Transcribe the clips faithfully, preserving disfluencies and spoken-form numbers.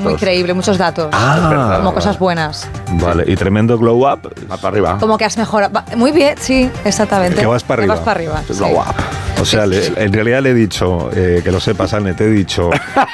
muy creíble, muchos datos. Ah, como cosas buenas. Vale, y tremendo glow up. Va para arriba. Como que has mejorado. Muy bien, sí, exactamente. Que vas para arriba. Que vas para arriba. Glow sí. up. O sea, le, en realidad le he dicho, eh, que lo sepas, Anne, te he dicho,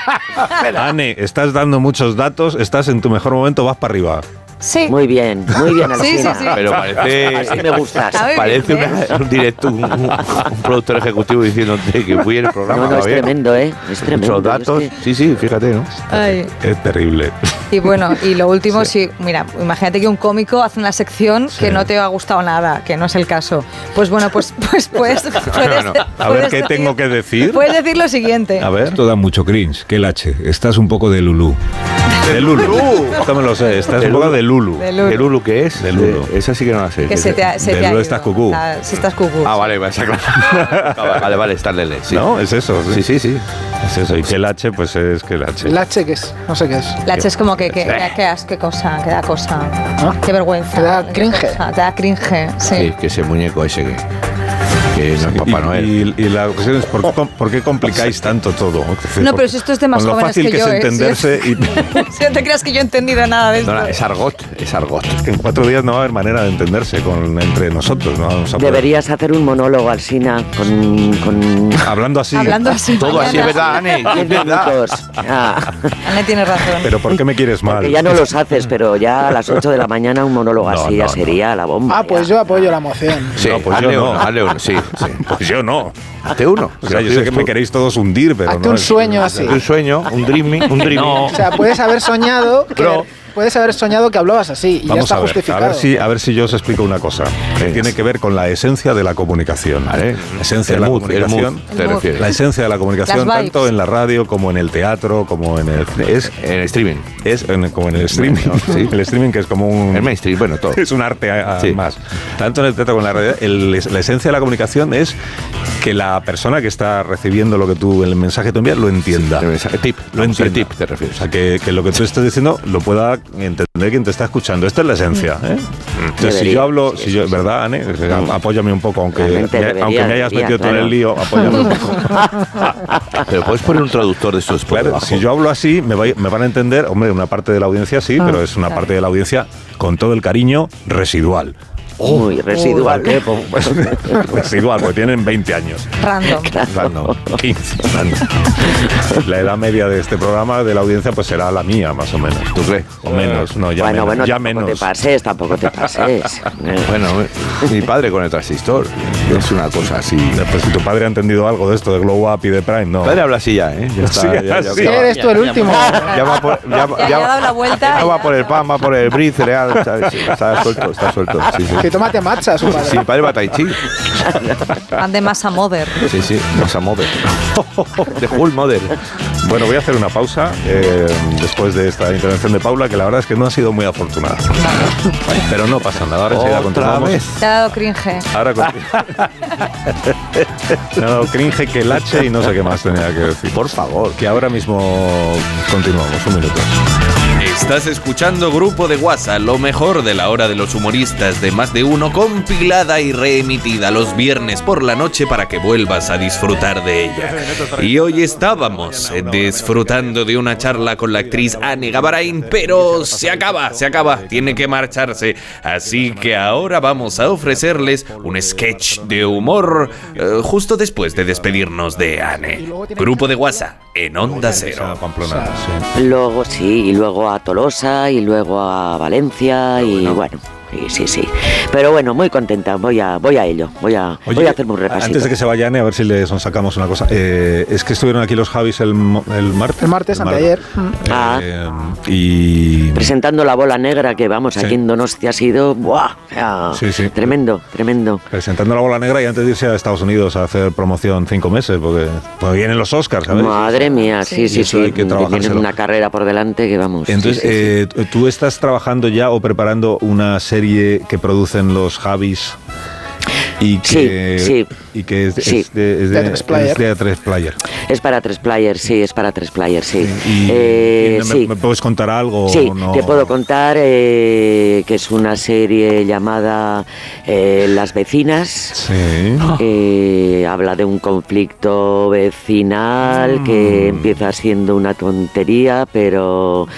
Anne, estás dando muchos datos, estás en tu mejor momento, vas para arriba. Sí. Muy bien, muy bien, Sí, sí, Alsina. sí. Pero parece... Así me gustas. A ver, Parece ¿eh? una- un directo, un, un- un productor ejecutivo diciéndote que fui en el programa. No, no, va es bien. tremendo, ¿eh? Es tremendo. Muchos datos. Yo es que- Sí, sí, fíjate, ¿no? Ay. Es terrible. Y bueno, y lo último, sí. mira, imagínate que un cómico hace una sección Sí. que no te ha gustado nada, que no es el caso. Pues bueno, pues, pues, pues puedes, Bueno, a ver, ¿qué tengo que decir? Puedes decir lo siguiente. A ver. Esto da mucho cringe. Que el H. Estás un poco de Lulú. De Lulu. Esto me lo sé, estás un poco de Lulu. De Lulu. ¿De Lulu qué es? De Lulu. Eh, esa sí que no la sé. Que se te ha, se de te ha Lulu ido. estás cucú. Ah, Si estás cucú. Ah, vale, esa claro. Vale, vale, está Lele. Sí. ¿No? Es eso. Sí, sí, sí. Es eso. Y que el H, pues es que el H. El H, ¿qué es? No sé qué es. La H es como que, que, que, que as- qué cosa, que da cosa. ¿Ah? Qué vergüenza. Que da qué cringe. cosa, Te da cringe, sí. Sí, que ese muñeco ese que, que no es Papá Y- Noel. Y, y la cuestión es, ¿por, qué- por qué complicáis tanto todo? Es decir, No, por- pero si esto es de más con lo jóvenes fácil que que, yo, es ¿eh? entenderse Sí. y Si no te creas que yo he entendido nada de esto. No, no, es argot, es argot. que en cuatro días no va a haber manera de entenderse con, entre nosotros. ¿No? Vamos a poder- Deberías hacer un monólogo, Alsina, con, con Hablando así. Hablando así. Todo así es verdad, Anne. Es diez verdad. minutos. Ah, Ana tiene razón. Pero ¿por qué me quieres mal? porque ya no los haces, pero ya a las ocho de la mañana un monólogo No, así no, ya sería la bomba. Ah, pues ya. yo apoyo la moción. Sí, No, pues hazle yo no. uno, hazle uno, sí, sí. Pues yo no. Hazte uno. O sea, yo sé que me queréis todos hundir, pero Hazte no un es- sueño así. Un sueño, un dreaming, un dreaming. O sea, puedes haber soñado que, Bro. puedes haber soñado que hablabas así y ya Vamos está a ver, justificado. a ver si a ver si yo os explico una cosa que Venga. tiene que ver con la esencia de la comunicación. Vale. La esencia El de la mood, el comunicación. mood, te El mood. refieres. La esencia de la comunicación, Las vibes. tanto en la radio como en el teatro, como en el es En streaming. es en- como en el streaming, Sí. el streaming que es como un El mainstream, bueno, todo. es un arte a- a- Sí. más. Tanto en el teatro como en la radio, el- la esencia de la comunicación es que la persona que está recibiendo lo que tú, el mensaje que tú envías, lo entienda. El mensaje tip. Lo Vamos, el entienda. tip te O refieres. sea, que, que lo que tú estés diciendo lo pueda entender quien te está escuchando. Esta es la esencia. ¿eh? Entonces, si Debería, yo hablo, sí, si sí, yo, sí. ¿verdad, Anne? Apóyame un poco, aunque, Realmente me- debería, aunque me hayas debería, metido tú en claro. el lío, apóyame un poco. Pero puedes poner un traductor de estos por Claro, debajo. si yo hablo así, me, va- me van a entender, hombre, una parte de la audiencia sí, pero es una parte de la audiencia con todo el cariño residual. Muy residual. ¿Por qué? Pues, residual, porque tienen veinte años. Random. Random, quince, random. La edad media de este programa, de la audiencia, pues será la mía, más o menos. ¿Tú crees? O menos, no, ya bueno, menos. bueno, ya tampoco menos. te pases, tampoco te pases. Eh, Bueno, mi padre con el transistor. Es una cosa así. Pues si tu padre ha entendido algo de esto, de Glow Up y de Prime, no. Mi padre habla así ya, ¿eh? Ya está. Sí, ya, ya, así. ya va- Eres tú el último. ya va por, ya, va- Ya, ya ha dado la vuelta. No y va ya- por el pan, va por el brie, cereal. Está, está suelto, está suelto. Sí, sí. Que tómate matcha, su padre. Sí, mi padre va a Tai Chi. Van de masa mother. Sí, sí, Masa Mother. De Hull Mother. Bueno, voy a hacer una pausa eh, después de esta intervención de Paula, que la verdad es que no ha sido muy afortunada. Pero no pasa nada, ahora enseguida Otra continuamos. vez. Te ha dado cringe. Ahora con... Me ha dado cringe que el H y no sé qué más tenía que decir. Por favor. Que ahora mismo continuamos, un minuto. Estás escuchando Grupo de WhatsApp, lo mejor de la hora de los humoristas de Más de Uno, compilada y reemitida los viernes por la noche para que vuelvas a disfrutar de ella. Y hoy estábamos eh, disfrutando de una charla con la actriz Anne Gabarain, pero se acaba, se acaba, tiene que marcharse. Así que ahora vamos a ofrecerles un sketch de humor eh, justo después de despedirnos de Anne. Grupo de WhatsApp en Onda Cero. Pamplona, sí. Luego sí, y luego a Tolosa, y luego a Valencia, y bueno, sí, sí, sí. Pero bueno, muy contenta, voy a, voy a ello, voy a, Oye, voy a hacerme un repasito. antes de que se vaya Anne, a ver si le sacamos una cosa. Eh, es que estuvieron aquí los Javis el, mo- el martes. El martes, mar- anteayer. Ah. Eh, y... Presentando la bola negra que vamos, Sí. aquí en Donostia ha sido, ¡buah! O sea, Sí, sí. tremendo, tremendo. Presentando la bola negra y antes de irse a Estados Unidos a hacer promoción cinco meses, porque, porque vienen los Oscars, ¿sabes? Madre mía, sí, Y sí, eso sí. hay que trabajárselo. Tienen una carrera por delante que vamos. Entonces, sí, sí, sí. eh, ¿tú estás trabajando ya o preparando una serie que producen los Javis? Y que, Sí, sí. y que es, Sí. es de, es De de, A tres Player. es de A tres Player. Es para tres players, sí, es para tres players, sí. Y, Eh, y me, sí. ¿me puedes contar algo? Sí, o no? te puedo contar eh, que es una serie llamada eh, Las Vecinas. Sí. Eh, habla de un conflicto vecinal que empieza siendo una tontería, pero